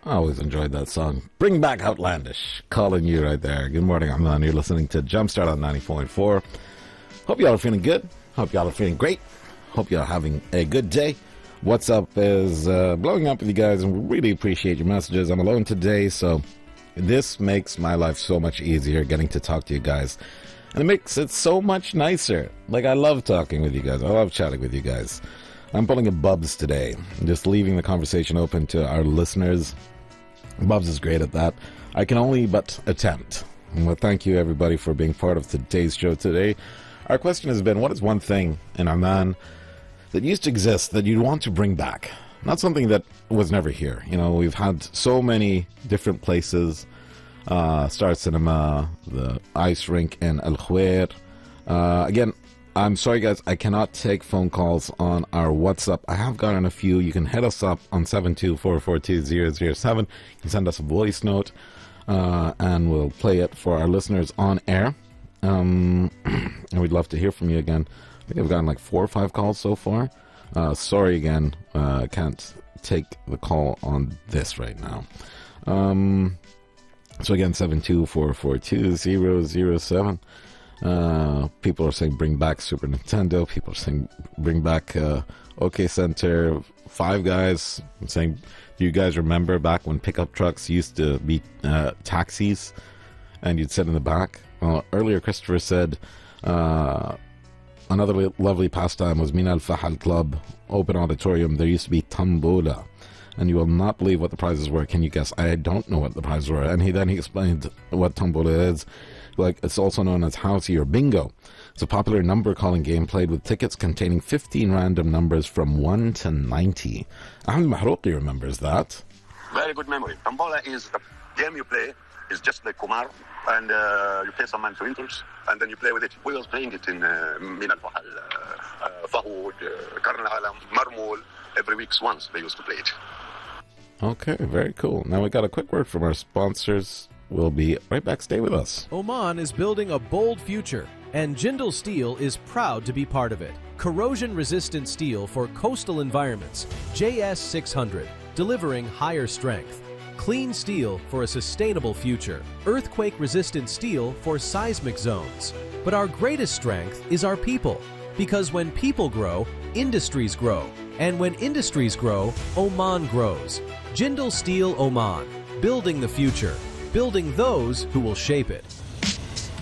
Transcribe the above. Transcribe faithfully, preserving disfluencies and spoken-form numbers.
I always enjoyed that song. Bring back Outlandish. Calling you right there. Good morning, I'm on. You're listening to Jumpstart on ninety-four point four. Hope y'all are feeling good. Hope y'all are feeling great. Hope y'all are having a good day. What's up is uh, blowing up with you guys, and we really appreciate your messages. I'm alone today, so this makes my life so much easier getting to talk to you guys. And it makes it so much nicer. Like, I love talking with you guys. I love chatting with you guys. I'm pulling a Bubs today. Just leaving the conversation open to our listeners. Bubs is great at that. I can only but attempt. Well, thank you, everybody, for being part of today's show today. Our question has been, what is one thing in Amman that used to exist that you'd want to bring back? Not something that was never here. You know, we've had so many different places. Uh, Star Cinema, the ice rink in Al Khuwair. Uh, again, I'm sorry, guys, I cannot take phone calls on our WhatsApp. I have gotten a few. You can hit us up on seven two four four two zero zero seven. You can send us a voice note, uh, and we'll play it for our listeners on air. Um, and we'd love to hear from you again. I think I've gotten like four or five calls so far. Uh, sorry again, uh, can't take the call on this right now. Um, so again, seven two four four two zero zero seven. Uh, people are saying bring back Super Nintendo. People are saying bring back uh, OK Center, Five Guys. I'm saying, do you guys remember back when pickup trucks used to be uh, taxis and you'd sit in the back? Well, earlier Christopher said uh, another lo- lovely pastime was Min Al Fahal Club, open auditorium. There used to be Tambola, and you will not believe what the prizes were. Can you guess? I don't know what the prizes were. And he then he explained what Tambola is. Like, it's also known as Housey or Bingo. It's a popular number calling game played with tickets containing fifteen random numbers from one to ninety. Ahmed Mahrouqi remembers that. Very good memory. Tambola is the game you play. It's just like Kumar, and uh, you play some manfluentals, and then you play with it. We was playing it in uh, Min Al Fahal, uh, uh, Fahoud, uh, Karn Al Alam, Marmul. Every week once they used to play it. Okay, very cool. Now we got a quick word from our sponsors. We'll be right back. Stay with us. Oman is building a bold future, and Jindal Steel is proud to be part of it. Corrosion-resistant steel for coastal environments, J S six hundred, delivering higher strength. Clean steel for a sustainable future. Earthquake-resistant steel for seismic zones. But our greatest strength is our people, because when people grow, industries grow. And when industries grow, Oman grows. Jindal Steel Oman, building the future. Building those who will shape it.